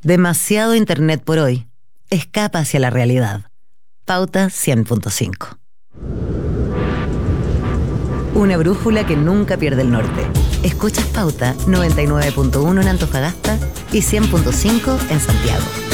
Demasiado internet por hoy. Escapa hacia la realidad. Pauta 100.5. Una brújula que nunca pierde el norte. Escuchas Pauta 99.1 en Antofagasta y 100.5 en Santiago.